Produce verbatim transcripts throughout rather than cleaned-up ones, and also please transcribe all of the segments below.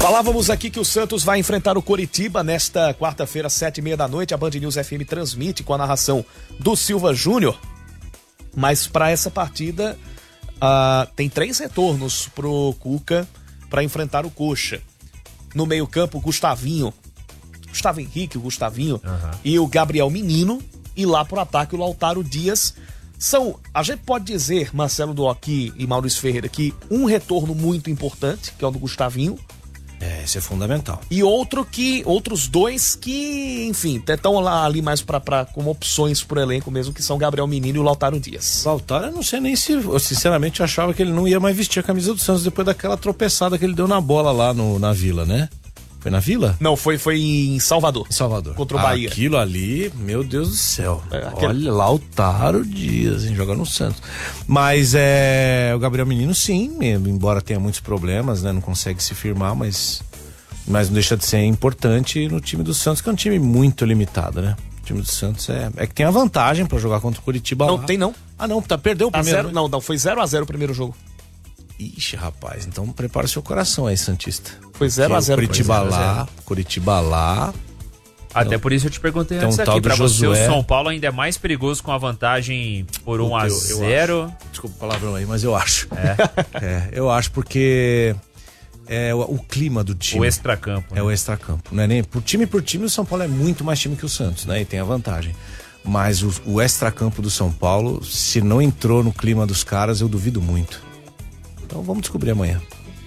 Falávamos aqui que o Santos vai enfrentar o Coritiba nesta quarta-feira, sete e meia da noite. A Band News F M transmite com a narração do Silva Júnior. Mas para essa partida uh, tem três retornos pro Cuca para enfrentar o Coxa. No meio-campo, o Gustavinho, Gustavo Henrique, o Gustavinho uhum. e o Gabriel Menino. E lá pro ataque, o Lautaro Dias. São, a gente pode dizer, Marcelo Duoc e Maurício Ferreira, que um retorno muito importante, que é o do Gustavinho. É, esse é fundamental. E outro que, outros dois que, enfim, estão lá ali mais pra, pra, como opções pro elenco mesmo, que são o Gabriel Menino e o Lautaro Dias. Lautaro, eu não sei nem se, eu sinceramente achava que ele não ia mais vestir a camisa do Santos depois daquela tropeçada que ele deu na bola lá no, na Vila, né? Foi na Vila? Não, foi, foi em Salvador. Em Salvador. Contra o Bahia. Aquilo ali, meu Deus do céu. É, aquele... Olha, Lautaro Dias, hein, joga no Santos. Mas é, o Gabriel Menino, sim, embora tenha muitos problemas, né? Não consegue se firmar, mas, mas não deixa de ser importante no time do Santos, que é um time muito limitado, né? O time do Santos é, é que tem a vantagem pra jogar contra o Curitiba. Não lá. tem, não. Ah, não, tá, perdeu o tá primeiro. Zero, não, não, foi zero a zero o primeiro jogo. Ixi, rapaz, então prepara o seu coração aí, Santista. Foi zero a zero. Curitiba lá, Curitiba lá. Até então, por isso eu te perguntei antes aqui, pra você, o São Paulo ainda é mais perigoso com a vantagem por um a zero. Desculpa o palavrão aí, mas eu acho. É, é eu acho porque é o, o clima do time. O extracampo. Né? É o extracampo. Não é nem por time por time, o São Paulo é muito mais time que o Santos, né? E tem a vantagem. Mas o, o extracampo do São Paulo, se não entrou no clima dos caras, eu duvido muito. Então vamos descobrir amanhã.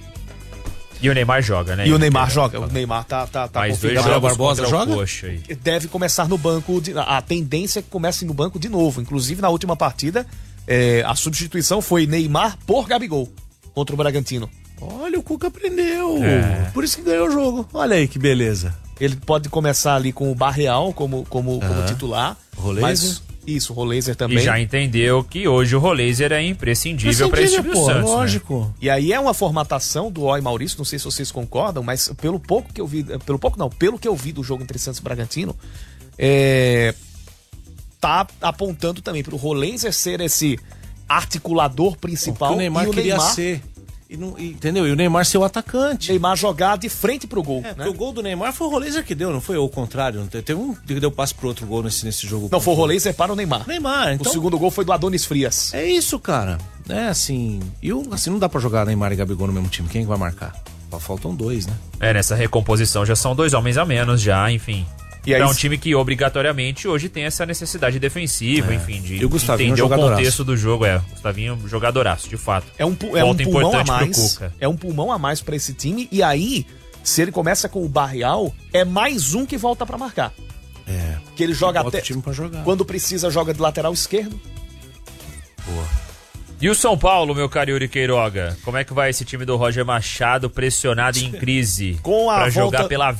E o Neymar joga, né? E o Neymar joga. O Neymar tá, tá, tá Mas dois Gabriel Barbosa joga? Deve começar no banco. De, a tendência é que comece no banco de novo. Inclusive, na última partida, é, a substituição foi Neymar por Gabigol contra o Bragantino. Olha, o Cuca aprendeu. É. Por isso que ganhou o jogo. Olha aí que beleza. Ele pode começar ali com o Barreal como, como, como uhum. titular. Roleiser. Isso, o Roleiser também. E já entendeu que hoje o Roleiser é imprescindível para esse time do Santos. Lógico. Né? E aí é uma formatação do Ó e Maurício, não sei se vocês concordam, mas pelo pouco que eu vi, pelo pouco não, pelo que eu vi do jogo entre Santos e Bragantino, é, tá apontando também pro Roleiser ser esse articulador principal. O, o Neymar e o queria Neymar ser. E não, e, entendeu? E o Neymar ser o atacante. Neymar jogar de frente pro gol. É, né? porque o gol do Neymar foi o Roleiser que deu, não foi o contrário. Não teve, teve um que deu passe pro outro gol nesse, nesse jogo. Não, foi o Roleiser para o Neymar. Neymar, então. O segundo gol foi do Adonis Frias. É isso, cara. É assim. E o, assim, não dá pra jogar Neymar e Gabigol no mesmo time. Quem vai marcar? Só faltam dois, né? É, nessa recomposição já são dois homens a menos, já, enfim. E aí, é um time que obrigatoriamente hoje tem essa necessidade defensiva, é. enfim, de e o Gustavinho entender o contexto jogadoraço. do jogo. É, o Gustavinho jogadoraço, de fato. É um, é um pulmão a mais. É um pulmão a mais pra esse time. E aí, se ele começa com o Barreal, é mais um que volta pra marcar. É. Que ele joga até. Time pra jogar. Quando precisa, joga de lateral esquerdo. Boa. E o São Paulo, meu caro Yuri Queiroga? Como é que vai esse time do Roger Machado pressionado e em crise? Com a pra volta... jogar pela